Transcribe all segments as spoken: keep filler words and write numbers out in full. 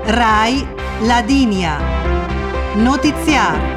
Rai Ladinia. Notiziar.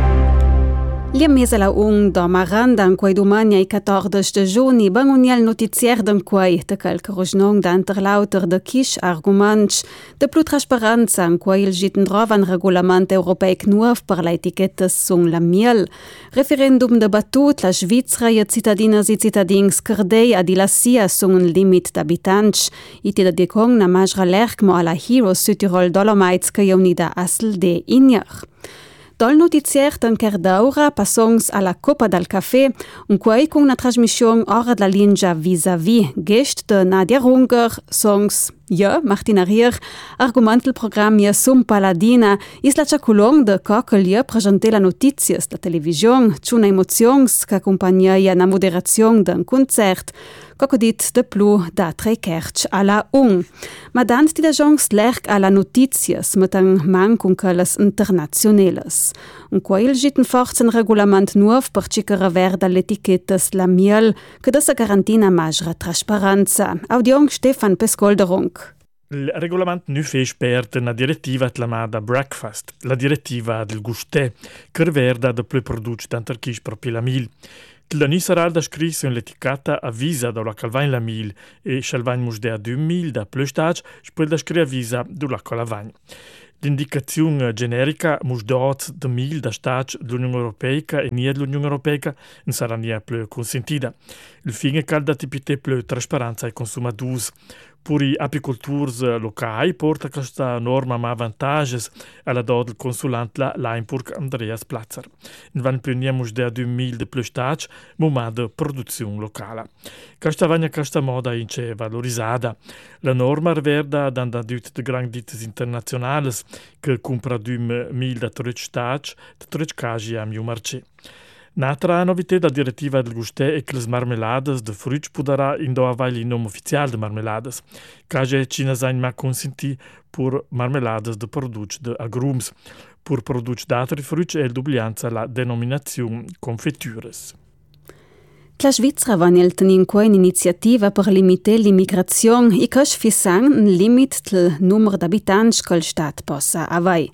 Lia mesa la un da Maranda in quei domani ai quattordici de giugni ban uniel notizier d'en quei de calc rojnong d'anter lauter de kisch arguments de plu trasparenza in quei il gitten drovan regulament europeic nuov per la etichettes sung la miel. Referendum debattut la Svizzera e cittadinas e cittadins cardei a dilassia sung un limit d'abitants. Iti da decong na majra lerc mo alla Heroes Südtirol Dolomites che unida asl de Injar. Dal notizier d'enquer d'ora passons alla Copa del Café, un quei con una trasmission ora de la linja vis-à-vis, gest de Nadia Runger, songs ja, Martina Rier, argument il programma ja Sum Paladina, is la ciaculong de coccol ja presente la notizias la television, c'una emozions che accompagna ja na moderazione d'un concert, cocodit de plu da tre kerch alla un. Ma dans di da jongs lerc alla notizias, mit an mancun cales internazionales. Un quail gitten forz un regulament nuov per ciccara ver dall'etichettes la miel, che da sa garantina majra trasparenza. Audiong Stefan Pescolderung. Il regolamento nu fe spert una direttiva chiamata Breakfast, la direttiva del gustè, che verda de plö produce tanter chisch proprio la mil. La ni sarà da scritto l'etichetta avvisa da la calvain la mil e chalvain musdea du mil da plö stage, spel da scri avvisa du la calvain. L'indicazione generica musdot de mil da stage dell'Unione Europea e nie dell'Unione Europea non sarà nie plö consentita. Il fine calda tipite plö trasparenza ai consumatus. Per i apicolturs locali porta questa norma ma vantages alla do del consulant la Leinburg Andreas Platzer. In van pleniamus de duemila de plus stage, ma de produzione locale. Questa vagna questa moda ince valorizzata. La norma verda dan da dut de grand dites internazionales che compra duemila de trec stage, de trec casi am ju marché. N'altra novità da direttiva del gustè è che le marmelades de fruits poderà in do avai il nome ufficiale de marmelades. Cage cina sein ma consenti pur marmelades de produce de agrums. Pur produce d'altri fruits è dublianza la denominazione confitures. La Svizzera va nel tenin qua un'iniziativa per limitare l'immigrazione e che fissang un limit del numero d'abitanti che il Stato possa avere.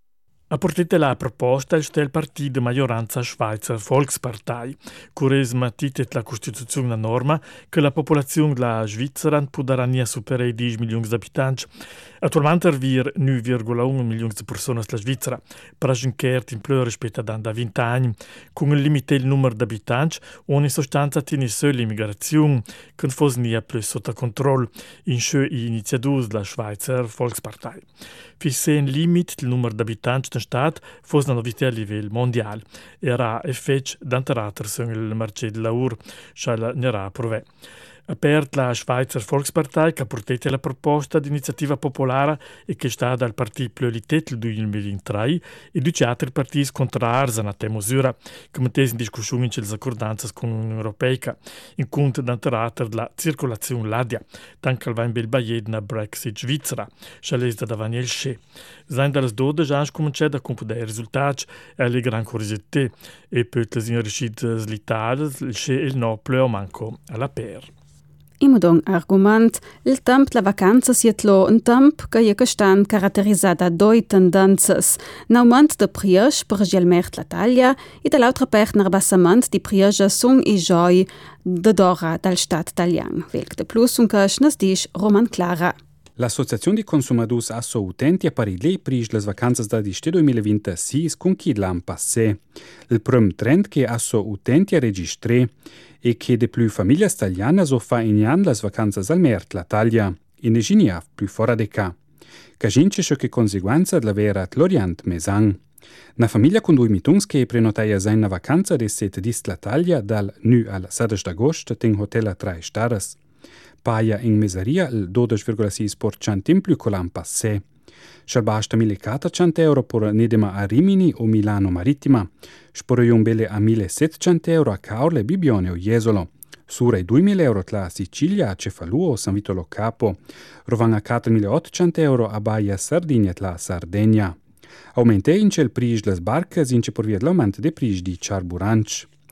A portete la proposta il partito di maggioranza Schweizer Volkspartei, curesma titet la Costituzione la norma che la popolazione della Svizzera potrà nie superare dieci milioni di abitanti. Attualmente avvir nove virgola uno milioni di persone nella Svizzera, praginkert in più rispetto ad da venti anni, con un limite il numero di abitanti, ogni sostanza tiene solo l'immigrazione, che non fosse nie più sotto controllo, in sue iniziative della Schweizer Volkspartei. Fisse un limite il numero di abitanti del Stato fosse una novità a livello mondiale. Era effetto d'anterater sul marché del lavoro, che n'era apprové. Apert la Schweizer Volkspartei che ha portato la proposta di iniziativa popolare e che sta dal partito Pluralität del duemilatré e due altri partiti contrari a questa misura che mettesi in discussione le accordanze con l'Unione Europea in conto d'anterater della circolazione ladia, tanto che va in bel baied na Brexit Svizzera, che l'è da davanti il sce. Sein dalle dodici anni cominciato a compiere i risultati e alle gran curiosità e per le riuscite slitate il sce e il no pleo manco alla per. Imodong argument, il temp la vacanza siet lo un temp che je gestan caratterizzat da doi tendences. N'augment de priege per gelmert la taglia e dall'altra part n'arbassament di priege sung i joi de dora dal stat talian. Velc de plus un cash nas dish Roman Clara. L'Associazione di Consumadus Asso Utenti ha paridlei prige le vacanze da diste duemilaventisei con chi l'an passé. Il prim trend che Asso Utenti ha registré e che de più famiglie italiane so fa in an las vacanze al mert la taglia, in Eginia più fora de ca. Cagince scio che conseguenza la vera Lorient Mesan. Na famiglia con due mituns che prenotaia seina vacanza de set dist la taglia dal nu al sedici d'agosto ten hotel a tre stares. Paia in mesaria il dodici virgola sei per cento in più che l'anno passé. Scalbasta millequattrocento euro per Nedema a Rimini o Milano Marittima, sporoion belle a millesettecento euro a Caorle, Bibione o Jesolo, sura i duemila euro tra Sicilia, a Cefalù o San Vitolo Capo, rovan a quattromilaottocento euro a Baia Sardinia tra Sardegna. Aumente in cel prige les barcas in ce per via l'aumento de prige di carburanci.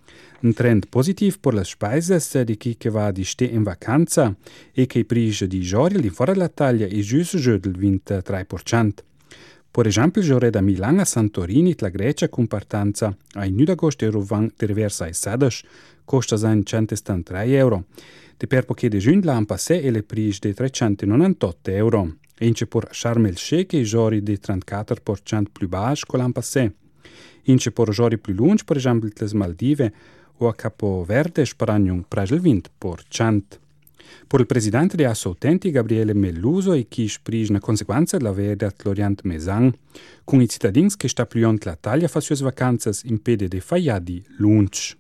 Un trend positiv per le spese di chi che va di ste in vacanza e che i pregi di giorni di fuori dell'Italia è giusto giù del ventitré per cento. Per esempio, il giorno da Milano a Santorini, la Grecia, con partenza a in agosto euro venti riversa ai sedici, costa centosettantatré euro. De per poche de giugno l'anno passé e le pregi di trecentonovantotto euro. E ince per Sharm el Sheikh i giorni di trentaquattro per cento più bassi che l'anno passé. Ince per giorni più lunghi, per esempio, le Maldive o a Capo Verde sparano un preso il venti per cento. Per il presidente di Asso Utenti, Gabriele Melluso, e chi sprige una conseguenza della veda Lorient Mesan, con i cittadini che sta più in l'Italia fa sue vacanze in pede de faiadi lunch.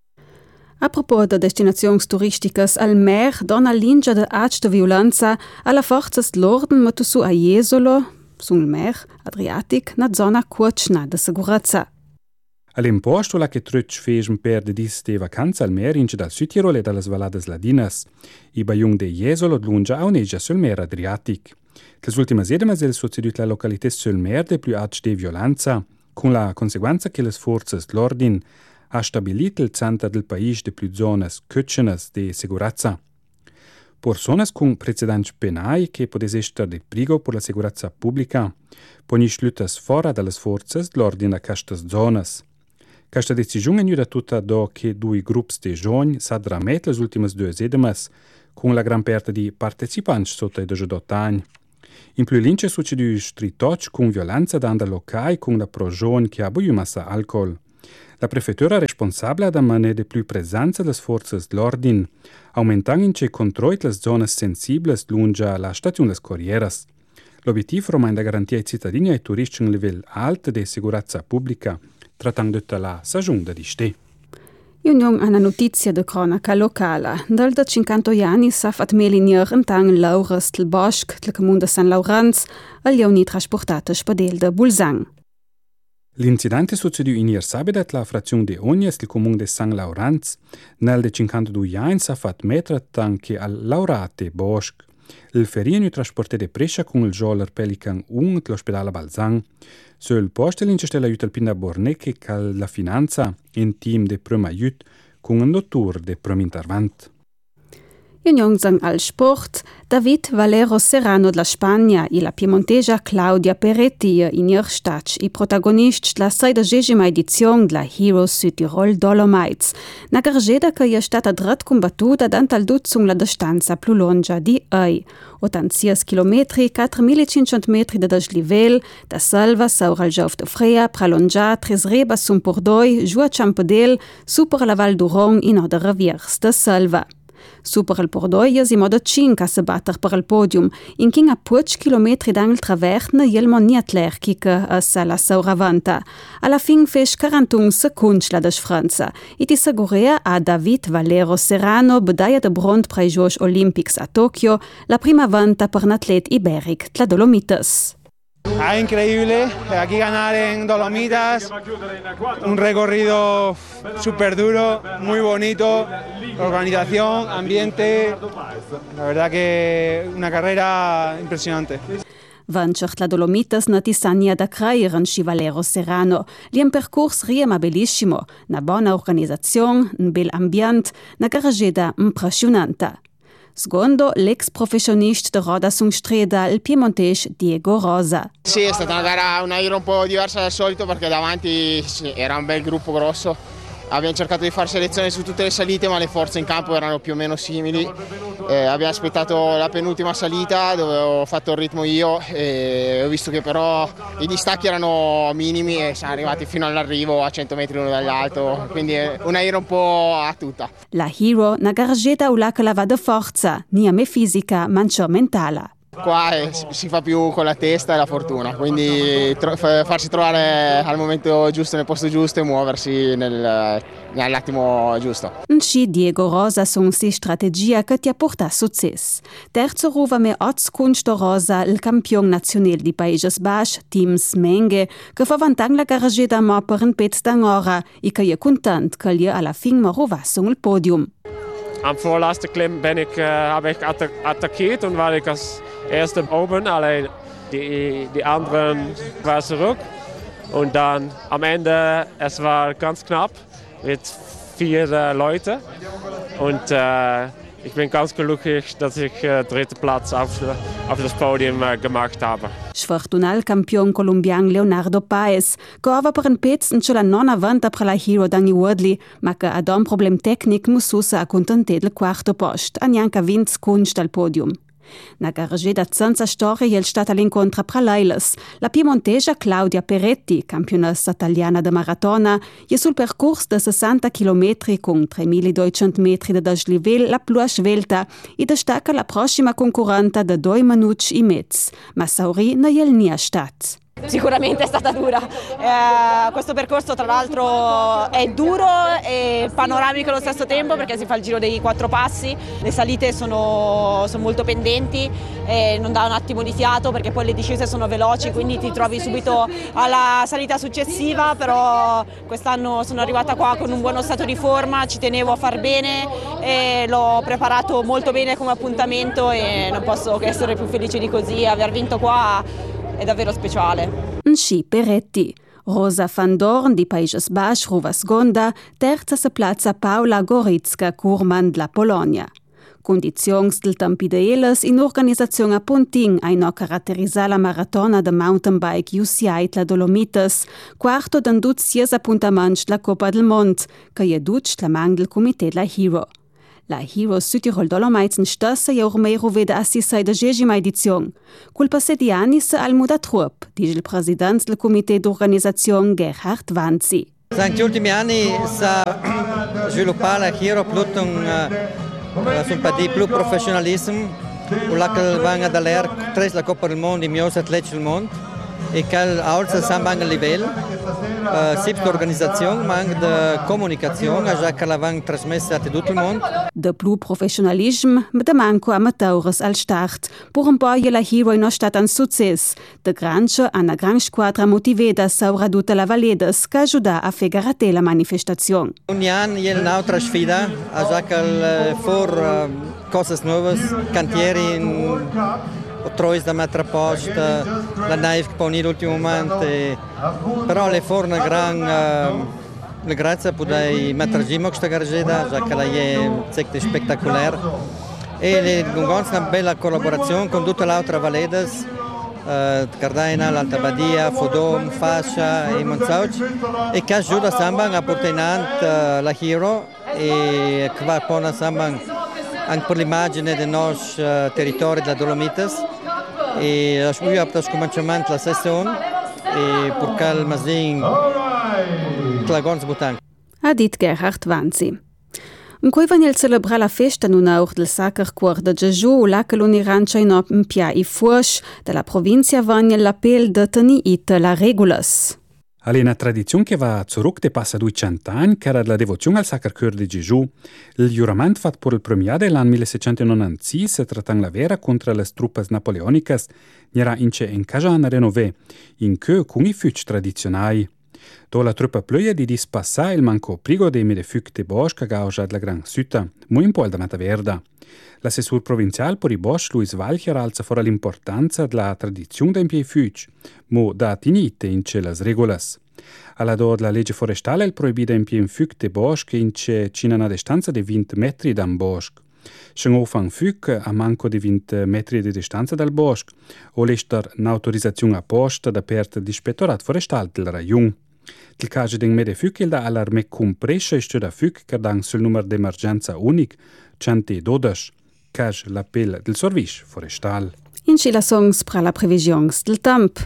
A propos de destinazioni turistiche al mer, dona l'ingia de age de violenza alla forza dell'ordine metto su a Jesolo, sul mer Adriatic, na zona cuocna de sicurezza. All'imposto la che truc fegen per de dis de vacanza al mer ince dal Südtirol e dalle Valades Ladinas. I baiung de Jesolo lungia a un'egia sul mer Adriatic. Les ultime settimane è succeduto la località sul mer de più age de violenza, con la conseguenza che le forze dell'ordine ha stabilito il centro del paese de più zone cuccenes de sicurezza. Persone con precedenti penali che potessero essere di perigo per la sicurezza pubblica, poi slutas fuori dalle forze dell'ordine a queste zone. Questa decisione è venuta tutta da che due gruppi di giovani si drammato le ultime due settimane con la gran parte di partecipanti sotto i diciotto anni. In più l'ince succede stritocci con violenza da locali con la pro giovani che ha bevuto alcol. La prefettura responsabile da manere più presenza delle forze dell'ordine, aumentando i controlli delle zone sensibili lungo la stazione delle Corrieras. L'obiettivo rimane garantire ai cittadini e ai turisti un livello alto di sicurezza pubblica, trattando tutta la stagione di ste. Union a una notizia de cronaca locale. Dal da cinquanta anni sa fat melinier entang Laures del Bosc, del comune de San Laurenz, al jauni trasportate spadel de Bulzang. L'incidente succedeu in ier sabato la frazione de Ognes del comune de San Laurenz. Nel de cinquantadue anni sa fat metra tanche al Laurate Bosc. Il ferino trasporté de Brescia con il Joller Pelican uno all'ospedale Balzang. Sul posto l'incestella aiuta il Pinda Bornecche che la finanza in team de primo aiut con un dottore de primo intervento. Union al sport, David Valero Serrano della Spagna e la piemontesa Claudia Peretti in ihr stac i protagonisti della sedicesima edizione della Heroes Südtirol Dolomites, una gargeda che è stata drat combattuta dante al duzzung la distanza più lunga di ei, ottantasei chilometri, quattromilacinquecento metri da deslivel, da salva saura al Jauf de Freia, pralongia, tres reba sum pordoi, giù a Ciampedel, super la Val d'Uron in oder reviers da salva. Super il Pordoi si moda cinque a se batter per il podium, in king a puig chilometri dan il traverne jelmo niet lerchica a sala sauravanta. Alla fin fes quarantuno secondi la des Franza, e ti segurea a David Valero Serrano bedaia de brond prai Jocs Olympics a Tokyo, la prima vanta per un atlet iberic la Dolomites. Ah, increíble, aquí ganar en Dolomitas, un recorrido súper duro, muy bonito, organización, ambiente, la verdad que una carrera impresionante. Vanchert la Dolomites na Tisania da Craieren sci Valero Serrano, li un percorso riema bellissimo, una buona organizzazione, un bel ambiente, una garageda impressionante. Secondo l'ex professionista di Roda Sungstreda, il piemontese Diego Rosa. Sì, è stata una gara, una ira un po' diversa dal solito perché davanti sì, era un bel gruppo grosso. Abbiamo cercato di fare selezione su tutte le salite, ma le forze in campo erano più o meno simili. Eh, abbiamo aspettato la penultima salita dove ho fatto il ritmo io e ho visto che però i distacchi erano minimi e siamo arrivati fino all'arrivo a cento metri l'uno dall'altro, quindi una ira un po' a tutta. La Hero, una gargetta ula che la va da forza, nia me fisica, ma anche mentale. Qua si fa più con la testa e la fortuna, quindi tro- farsi trovare al momento giusto, nel posto giusto e muoversi nel, nell'attimo giusto. Sci Diego Rosa sono si strategia che ti ha portato successo. Terzo ruva me Oz Kunsto Rosa, il campione nazionale di Paesi Bassi, Teams Menge, che fa vantare la garagetta ma per un pezzo d'angora e che è contento che gli alla fine ma ruva sul podium. Am vorlaatste Klim ben ik, uh, habe ich atta- attackiert und war ich als Erste oben, allein die, die anderen waren zurück. Und dann am Ende, es war ganz knapp, mit vier äh, Leute. Und äh, ich bin ganz glücklich, dass ich äh, dritten Platz auf, auf das Podium äh, gemacht habe. Sfortunal campion colombian Leonardo Paes, che aveva per un pezzo la non avanti per la Hero Danny Woodley, ma che ad un problema tecnico mussusa accontentare del quarto posto, a neanche venti secondi dal podium. Na garageda senza storia il stato all'incontro tra Leilas. La piemontesa Claudia Peretti, campionessa italiana de maratona, è sul percorso di sessanta chilometri con tremiladuecento metri di dislivello la più svelta e destaca la prossima concorrente da due minuti e mezzo, ma Sauri non è il stato. Sicuramente è stata dura, eh, questo percorso tra l'altro è duro e panoramico allo stesso tempo perché si fa il giro dei quattro passi, le salite sono, sono molto pendenti e non dà un attimo di fiato perché poi le discese sono veloci, quindi ti trovi subito alla salita successiva, però quest'anno sono arrivata qua con un buono stato di forma, ci tenevo a far bene e l'ho preparato molto bene come appuntamento e non posso che essere più felice di così, aver vinto qua è davvero speciale. Sci Peretti. Rosa van Dorn di Países Baixos ruva seconda, terza se piazza Paula Gorizka Kurman della Polonia. Condizioni del tempi de eles in organizzazione a Pontin hanno caratterizzato la maratona de mountain bike U C I la Dolomites, quarto dan dut sies appuntaments la Coppa del Mont, che è dut la mang del comité la Hero. La Hero Südtirol Dolomites stessa è ormai roveda assistai da gesima edizione. Col passare di anni si ha mudato troppo, dice il presidente del comité d'organizzazione Gerhard Vanzi. Negli ultimi anni si è sviluppata la Hero più un, un po' di più professionalismo, la che va ad alere tre la Coppa del Mondo, i miei atleti del mondo, e che alza sempre a livello. Uh, Sip d'organizzazione, ma anche di comunicazione, già che l'avevano trasmessa a tutto il mondo. De più professionalismo, ma de manco amateurs al start. Per un po' la Hero è stata un successo. De Grange ha una gran squadra motivata saura tutta la Valedes, che aiuta a fare la manifestazione. Ogni anno è un'altra sfida, già che for uh, cose nuove, cantieri in... Trois da mettere a posto, la nave che pone l'ultimo momento, però le forne gran, uh, le grazie potrai mettere a gimo questa garageta, già che la è spettacolare. E le gonzone una bella collaborazione con tutte le altre Valedes, uh, Cardena, l'Alta Badia, Fodom, Fascia e Monzauc, e che aiuta sempre a portare in avanti uh, la Hero e che va a porre sempre anche per l'immagine del nostro uh, territorio della Dolomites. E aš buvau aptas cominciamento la sessione e per cal masin clagons butan. Ha dit Gerhard Vanzi. Un cui van il celebra la festa nun aur del Sacre Cuor de Gesù, la che l'unirancia in op pia i fuosh della provincia van l'appel de teni it la regulas. È una tradizione che va zurück de passa duecento anni, che era la devozione al Sacre Cuor di Gesù. Il giuramento fatto per il primo dell'anno milleseicentonovantasei se trattang la vera contro le truppe napoleoniche, n'era ince in Cagiana renové, in che con i fuci tradizionali. Do la truppa plöja di dispassa il manco prigo dei medefuc de Bosch che gauja la Gran Sütta, mu in pol da Mata Verda. L'assessor provincial per i Bosch, Luis Valcher, alza fuori l'importanza della tradizione dei miei fuci, mu da tinite in ce las regolas. Alla do la legge forestale il proibida in pie in fuc de Bosch in ce cina una distanza di venti metri da un bosco. Schengo fan fuc a manco di venti metri di distanza dal bosco, o l'ester un'autorizzazione apposta da parte dell'ispettorato forestale del Rajon. Il caso di medefuc il da allarme compressa e da fuc che dan sul numero d'emergenza unic centododici, caso l'appello del servizio forestale. In ci la songs pra la previsione del tempo.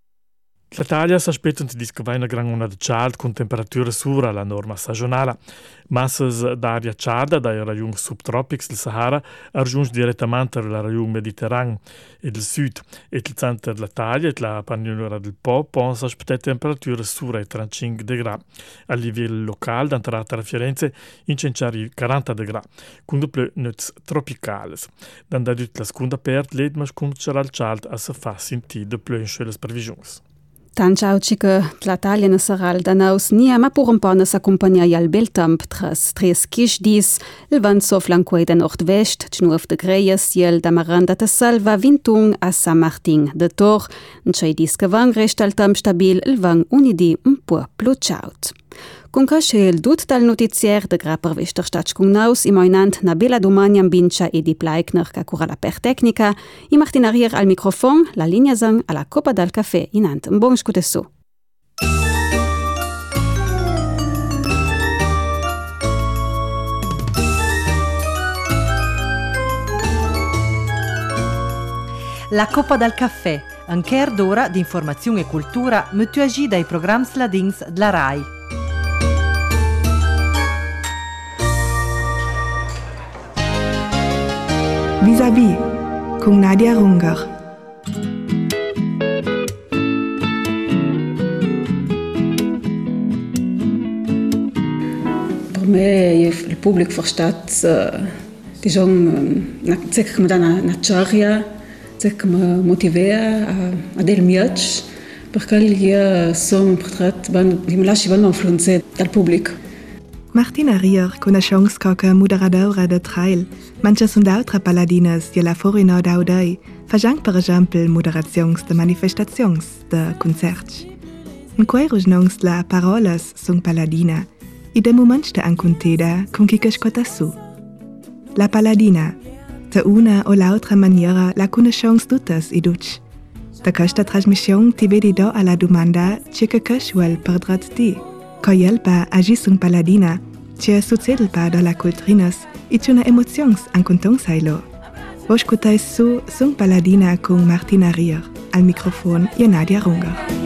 L'Italia si aspetta di scavare una gran onda di caldo con temperatura sopra la norma stagionale. Masse d'aria calda dai regioni subtropici del Sahara raggiungono direttamente la regione mediterranea e del sud. E il centro dell'Italia e la penisola del Po possono aspettare temperature sopra i trentacinque gradi. A livello locale, d'entrata a Firenze, in cenciari quaranta gradi, con doppio nuts tropicali. Dando la seconda parte, l'edma comincerà il caldo a si far sentire di più in sulle previsioni. Tan ciao che l'Italia ne sarà da naus nia, ma pur un po' ne s'accompagna al bel temp tras tres kish dis, il vent sofla anquei da nord-vest, cnuof de greies, ciel da Maranda de Salva, vintung a San Martin de Tor, n'cei dis che van resta il temp stabil, il van unidi un po' pluciaut. Con casce il dut dal notizier de grapper Vester Stats con naus, i moinant Nabila Domanian Bincia e di Pleikner ca cura la per tecnica, i Martin Arier al microfon, la linea sang alla Coppa dal Café inant. Un buon scutesso. La Coppa dal Caffè, un quart d'ora di informazione e cultura mutuagi dai programmi ladins della RAI. Vis-à-vis con Nadia Runger. Per me il pubblico versteht diciamo che mi dà una charria, che mi motiva a del miec, perché io sono portrat di mi lasci vanno influenze dal pubblico. Martina Rier, coneixonska moderadora de trail, manche sunt d'autres paladines de la forina d'audei, fajang per exemple moderacions de manifestacions de concerts. En queirujnongs la paroles sunt paladina, i de moments de anconteda con qui cascotassu. La paladina, de una o l'altra maniera la coneixongs tuttes i duc. De questa trasmission ti vedi do alla domanda ce che casual perdrat di. Coielpa agis un paladina, ce succedelpa da la cultrinas e ce una emotions an contonsailo. Vos cutais su sung paladina con Martina Rier, al microfon e Nadia Runger.